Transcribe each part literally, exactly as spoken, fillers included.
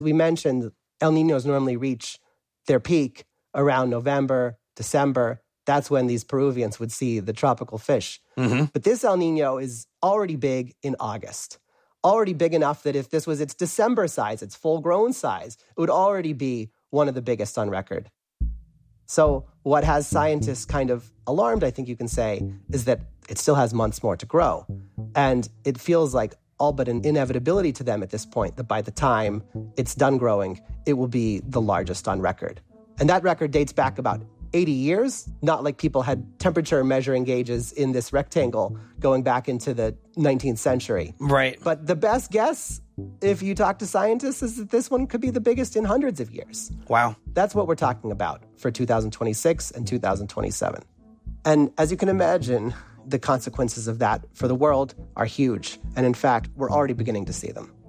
We mentioned El Niños normally reach their peak around November, December. That's when these Peruvians would see the tropical fish. Mm-hmm. But this El Niño is already big in August. Already big enough that if this was its December size, its full-grown size, it would already be one of the biggest on record. So what has scientists kind of alarmed, I think you can say, is that it still has months more to grow. And it feels like all but an inevitability to them at this point that by the time it's done growing, it will be the largest on record. And that record dates back about eighty years, not like people had temperature measuring gauges in this rectangle going back into the nineteenth century. Right. But the best guess, if you talk to scientists, is that this one could be the biggest in hundreds of years. Wow. That's what we're talking about for two thousand twenty-six and two thousand twenty-seven. And as you can imagine, the consequences of that for the world are huge. And in fact, we're already beginning to see them.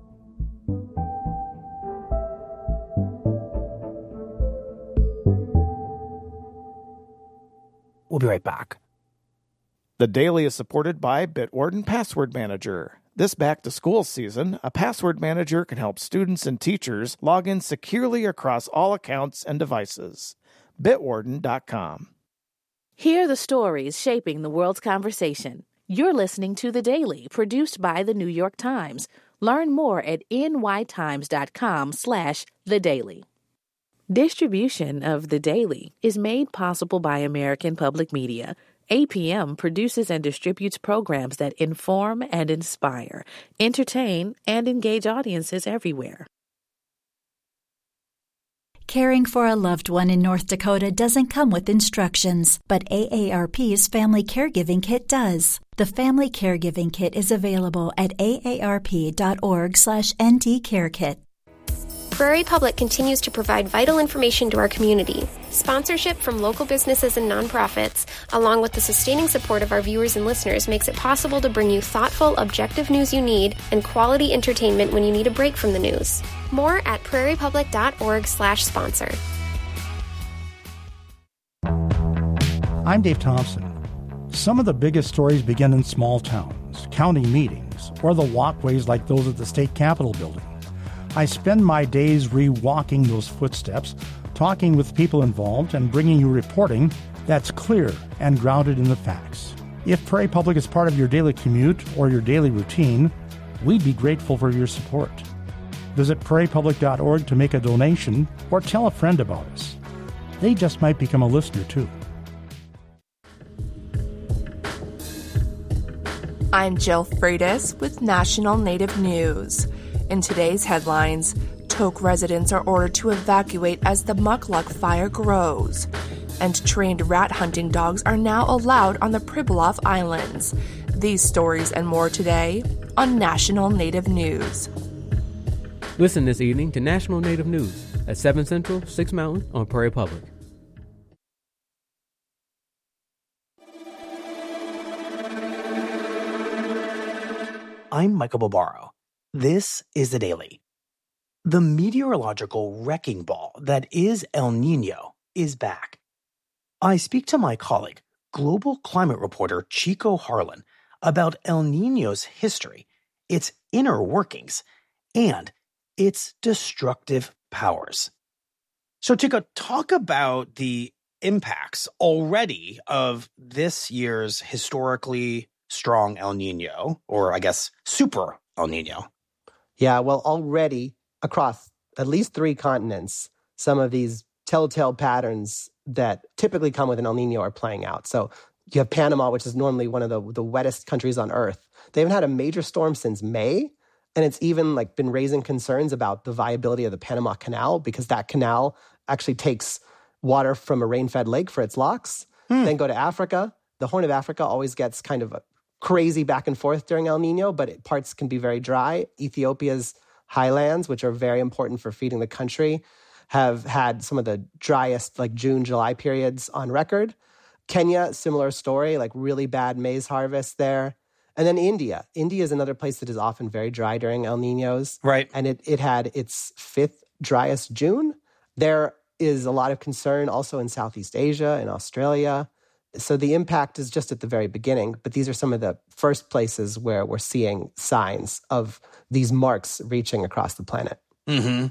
We'll be right back. The Daily is supported by Bitwarden Password Manager. This back-to-school season, a password manager can help students and teachers log in securely across all accounts and devices. Bitwarden dot com. Hear the stories shaping the world's conversation. You're listening to The Daily, produced by The New York Times. Learn more at n y times dot com slash the daily. Distribution of The Daily is made possible by American Public Media. A P M produces and distributes programs that inform and inspire, entertain, and engage audiences everywhere. Caring for a loved one in North Dakota doesn't come with instructions, but A A R P's Family Caregiving Kit does. The Family Caregiving Kit is available at a a r p dot org slash n t care kit. Prairie Public continues to provide vital information to our community. Sponsorship from local businesses and nonprofits, along with the sustaining support of our viewers and listeners, makes it possible to bring you thoughtful, objective news you need and quality entertainment when you need a break from the news. More at prairie public dot org slash sponsor. I'm Dave Thompson. Some of the biggest stories begin in small towns, county meetings, or the walkways like those at the state capitol building. I spend my days re-walking those footsteps, talking with people involved, and bringing you reporting that's clear and grounded in the facts. If Prairie Public is part of your daily commute or your daily routine, we'd be grateful for your support. Visit prairie public dot org to make a donation or tell a friend about us. They just might become a listener too. I'm Jill Freitas with National Native News. In today's headlines, Tok residents are ordered to evacuate as the Mukluk fire grows. And trained rat hunting dogs are now allowed on the Pribilof Islands. These stories and more today on National Native News. Listen this evening to National Native News at seven Central, six Mountain on Prairie Public. I'm Michael Barbaro. This is The Daily. The meteorological wrecking ball that is El Niño is back. I speak to my colleague, global climate reporter Chico Harlan, about El Niño's history, its inner workings, and its destructive powers. So, Chico, talk about the impacts already of this year's historically strong El Niño, or I guess super El Niño. Yeah, well, already across at least three continents, some of these telltale patterns that typically come with an El Niño are playing out. So you have Panama, which is normally one of the, the wettest countries on Earth. They haven't had a major storm since May, and it's even like been raising concerns about the viability of the Panama Canal because that canal actually takes water from a rain-fed lake for its locks. Hmm. Then go to Africa. The Horn of Africa always gets kind of a crazy back and forth during El Niño, but it, parts can be very dry. Ethiopia's highlands, which are very important for feeding the country, have had some of the driest like June, July periods on record. Kenya, similar story, like really bad maize harvest there. And then India. India is another place that is often very dry during El Niños. Right. And it, it had its fifth driest June. There is a lot of concern also in Southeast Asia and Australia. So the impact is just at the very beginning, but these are some of the first places where we're seeing signs of these marks reaching across the planet. Mm-hmm.